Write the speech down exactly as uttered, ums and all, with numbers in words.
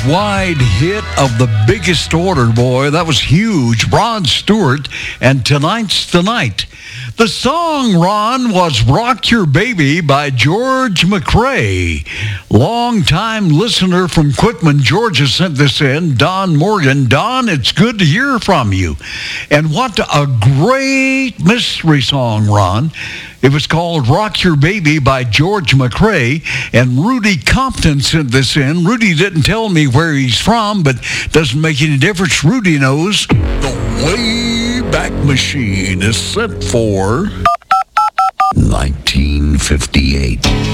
Wide hit of the biggest order, boy. That was huge. Rod Stewart and Tonight's the Night. The song, Ron, was Rock Your Baby by George McRae. Long-time listener from Quitman, Georgia sent this in. Don Morgan. Don, it's good to hear from you. And what a great mystery song, Ron. It was called Rock Your Baby by George McRae, and Rudy Compton sent this in. Rudy didn't tell me where he's from, but doesn't make any difference. Rudy knows. The Wayback Machine is set for nineteen fifty-eight.